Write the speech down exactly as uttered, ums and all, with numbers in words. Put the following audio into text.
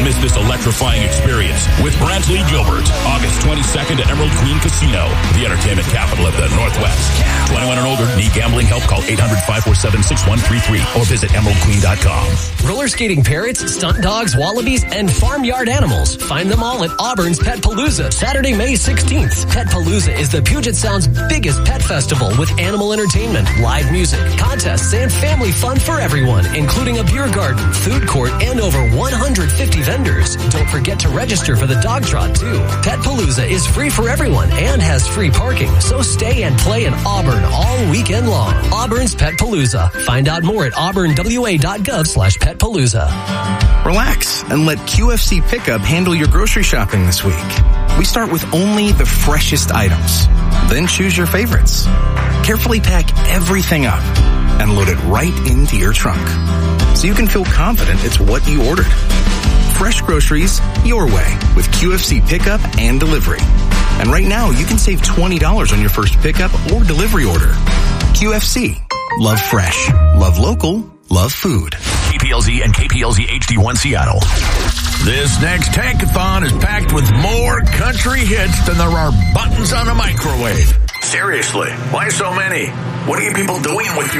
Don't miss this electrifying experience with Brantley Gilbert. August twenty-second at Emerald Queen Casino, the entertainment capital of the Northwest. twenty-one and older. Need gambling help? Call eight hundred, five four seven, six one three three or visit emerald queen dot com. Roller skating parrots, stunt dogs, wallabies, and farmyard animals. Find them all at Auburn's Pet Palooza, Saturday, May sixteenth. Pet Palooza is the Puget Sound's biggest pet festival with animal entertainment, live music, contests, and family fun for everyone, including a beer garden, food court, and over one hundred fifty vendors. Don't forget to register for the dog trot, too. Pet Palooza is free for everyone and has free parking, so stay and play in Auburn all weekend long. Auburn's Pet Palooza. Find out more at auburn w a dot gov slash pet palooza. Relax and let Q F C Pickup handle your grocery shopping this week. We start with only the freshest items. Then choose your favorites. Carefully pack everything up and load it right into your trunk, so you can feel confident it's what you ordered. Fresh groceries your way with Q F C Pickup and Delivery. And right now, you can save twenty dollars on your first pickup or delivery order. Q F C. Love fresh. Love local. Love food. K P L Z and K P L Z H D one Seattle. This next Tankathon is packed with more country hits than there are buttons on a microwave. Seriously, why so many? What are you people doing with your